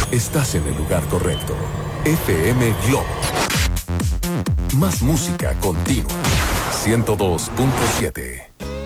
Estás en el lugar correcto. FM Globo. Más música continua. 102.7.